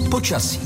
Počasí.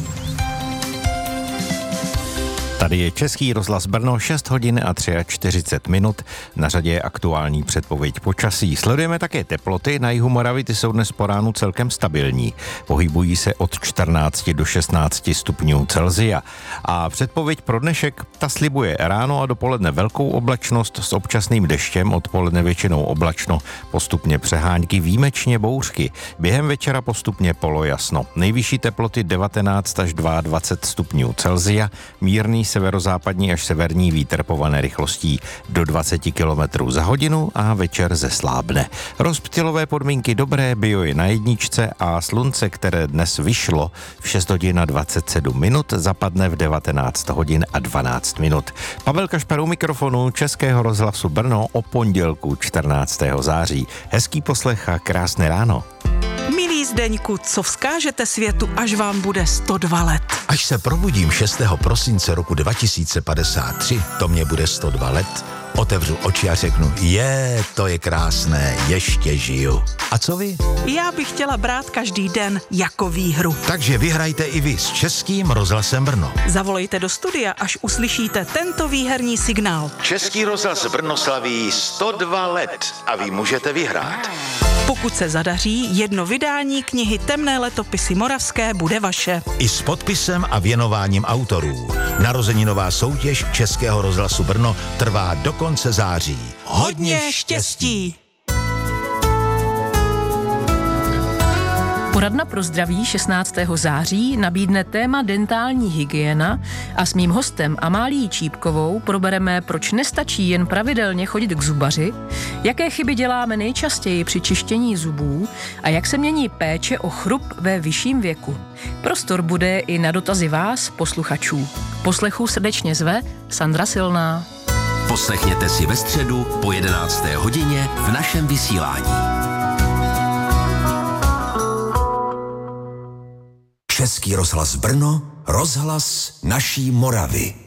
Tady je Český rozhlas Brno, 6 hodin a 43 minut. Na řadě je aktuální předpověď počasí. Sledujeme také teploty. Na jihu Moravy ty jsou dnes po ránu celkem stabilní. Pohybují se od 14 do 16 stupňů Celsia. A předpověď pro dnešek, ta slibuje ráno a dopoledne velkou oblačnost s občasným deštěm, odpoledne většinou oblačno, postupně přehánky, výjimečně bouřky. Během večera postupně polojasno. Nejvyšší teploty 19 až 22 stupňů Celsia, mírný severozápadní až severní vítr povane rychlostí do 20 km za hodinu a večer zeslábne. Rozptylové podmínky dobré, bio je na jedničce a slunce, které dnes vyšlo v 6 hodin a 27 minut, zapadne v 19 hodin a 12 minut. Pavel Kašpar u mikrofonu Českého rozhlasu Brno o pondělku 14. září. Hezký poslech a krásné ráno. Milý Zdeňku, co vzkážete světu, až vám bude 102 let? Až se probudím 6. prosince roku 2053, to mě bude 102 let, otevřu oči a řeknu, to je krásné, ještě žiju. A co vy? Já bych chtěla brát každý den jako výhru. Takže vyhrajte i vy s Českým rozhlasem Brno. Zavolejte do studia, až uslyšíte tento výherní signál. Český rozhlas Brno slaví 102 let a vy můžete vyhrát. Pokud se zadaří, jedno vydání knihy Temné letopisy moravské bude vaše. I s podpisem a věnováním autorů. Narozeninová soutěž Českého rozhlasu Brno trvá do konce září. Hodně štěstí! Poradna pro zdraví 16. září nabídne téma dentální hygiena a s mým hostem Amálií Čípkovou probereme, proč nestačí jen pravidelně chodit k zubaři, jaké chyby děláme nejčastěji při čištění zubů a jak se mění péče o chrup ve vyšším věku. Prostor bude i na dotazy vás, posluchačů. Poslechu srdečně zve Sandra Silná. Poslechněte si ve středu po 11. hodině v našem vysílání. Český rozhlas Brno, rozhlas naší Moravy.